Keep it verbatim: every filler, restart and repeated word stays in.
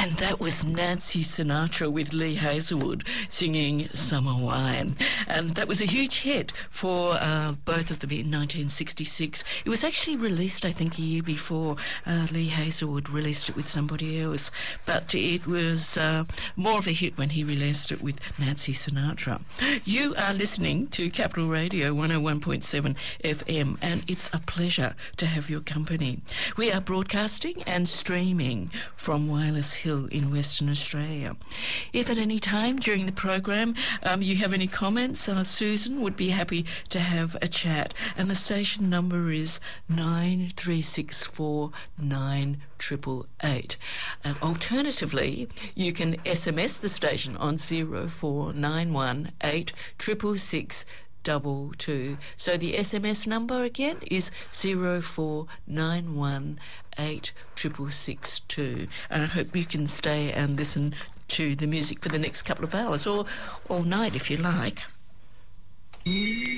And that was Nancy Sinatra with Lee Hazelwood singing Summer Wine. And that was a huge hit for uh, both of them in nineteen sixty-six. It was actually released, I think, a year before. Uh, Lee Hazelwood released it with somebody else. But it was uh, more of a hit when he released it with Nancy Sinatra. You are listening to Capital Radio one oh one point seven F M, and it's a pleasure to have your company. We are broadcasting and streaming from Wireless Hill in Western Australia. If at any time during the program um, you have any comments, uh, Susan would be happy to have a chat. And the station number is nine three six four nine eight eight eight. Um, alternatively, you can S M S the station on zero four nine one eight six six six double two. So the S M S number again is zero four nine one eight six six six two. And I hope you can stay and listen to the music for the next couple of hours, or all night if you like.